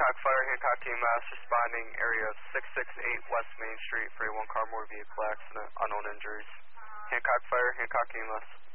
Hancock Fire, Hancock EMS, responding area 668 West Main Street for a one-car motor vehicle accident, unknown injuries. Hancock Fire, Hancock EMS.